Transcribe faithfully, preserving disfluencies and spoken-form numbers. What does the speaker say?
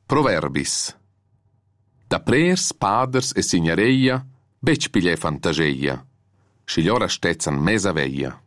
Proverbis. Da prers, paders e signareia, bec piglia fantaseia. Schigliora stezzan mesa veia.